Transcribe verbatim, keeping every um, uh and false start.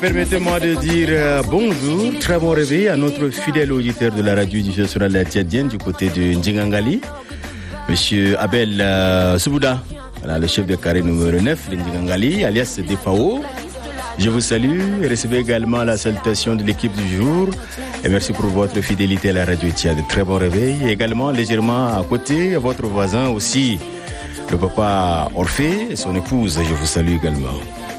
Permettez-moi de dire euh, bonjour, très bon réveil à notre fidèle auditeur de la radio nationale tchadienne du côté de Ndjigangali, Monsieur Abel euh, Soubouda, voilà, le chef de carré numéro neuf de Ndjigangali, alias Defao. Je vous salue et recevez également la salutation de l'équipe du jour et merci pour votre fidélité à la radio Tchad. Très bon réveil. Et également légèrement à côté, votre voisin aussi, le papa Orphée et son épouse. Je vous salue également.